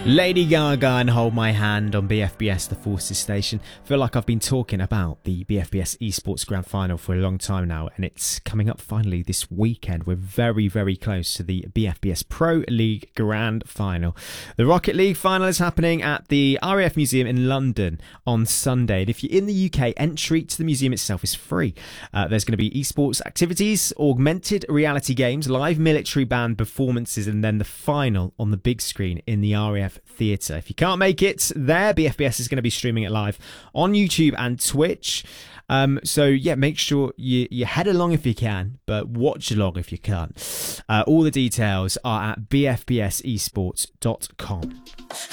Lady Gaga and Hold My Hand on BFBS, the Forces station. Feel like I've been talking about the BFBS Esports Grand Final for a long time now, and it's coming up finally this weekend. We're very, very close to the BFBS Pro League Grand Final. The Rocket League final is happening at the RAF Museum in London on Sunday, and if you're in the UK, entry to the museum itself is free. There's going to be esports activities, augmented reality games, live military band performances, and then the final on the big screen in the RAF Theatre. If you can't make it there, BFBS is going to be streaming it live on YouTube and Twitch. So yeah, make sure you head along if you can, but watch along if you can't. All the details are at bfbsesports.com.